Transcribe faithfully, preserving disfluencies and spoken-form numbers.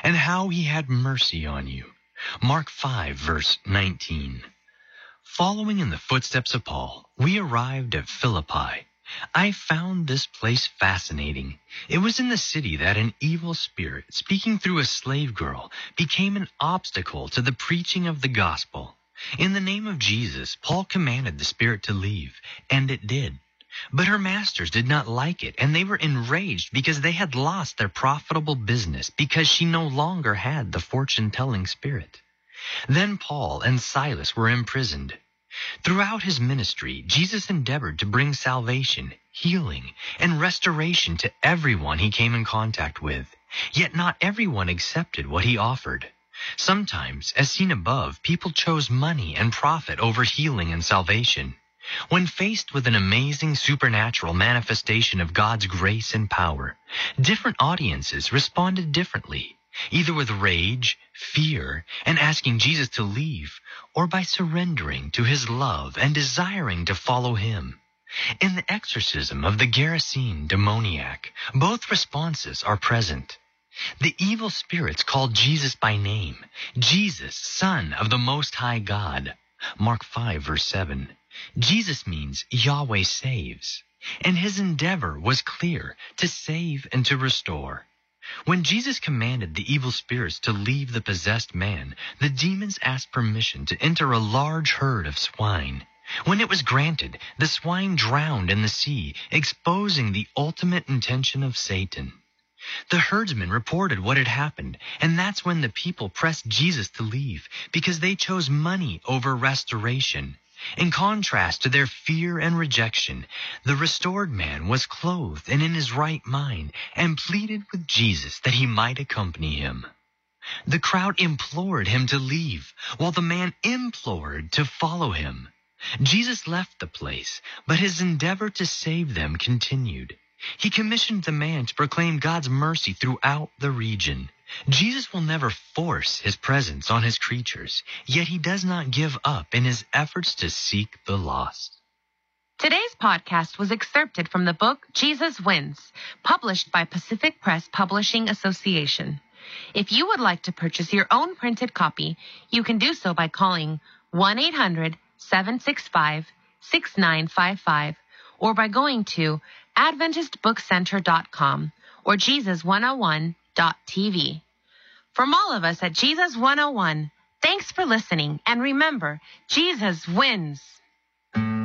and how he had mercy on you. Mark five, verse nineteen. Following in the footsteps of Paul, we arrived at Philippi. I found this place fascinating. It was in the city that an evil spirit, speaking through a slave girl, became an obstacle to the preaching of the gospel. In the name of Jesus, Paul commanded the spirit to leave, and it did. But her masters did not like it, and they were enraged because they had lost their profitable business because she no longer had the fortune-telling spirit. Then Paul and Silas were imprisoned. Throughout his ministry, Jesus endeavored to bring salvation, healing, and restoration to everyone he came in contact with. Yet not everyone accepted what he offered. Sometimes, as seen above, people chose money and profit over healing and salvation. When faced with an amazing supernatural manifestation of God's grace and power, different audiences responded differently, either with rage, fear, and asking Jesus to leave, or by surrendering to his love and desiring to follow him. In the exorcism of the Gerasene demoniac, both responses are present. The evil spirits called Jesus by name, Jesus, Son of the Most High God. Mark five, verse seven. Jesus means Yahweh saves, and his endeavor was clear, to save and to restore. When Jesus commanded the evil spirits to leave the possessed man, the demons asked permission to enter a large herd of swine. When it was granted, the swine drowned in the sea, exposing the ultimate intention of Satan. The herdsmen reported what had happened, and that's when the people pressed Jesus to leave, because they chose money over restoration. In contrast to their fear and rejection, the restored man was clothed and in his right mind, and pleaded with Jesus that he might accompany him. The crowd implored him to leave, while the man implored to follow him. Jesus left the place, but his endeavor to save them continued. He commissioned the man to proclaim God's mercy throughout the region. Jesus will never force his presence on his creatures, yet he does not give up in his efforts to seek the lost. Today's podcast was excerpted from the book Jesus Wins, published by Pacific Press Publishing Association. If you would like to purchase your own printed copy, you can do so by calling one eight hundred, seven six five, six nine five five or by going to adventist book center dot com or jesus one oh one dot t v. From all of us at Jesus one oh one, thanks for listening, and remember, Jesus wins.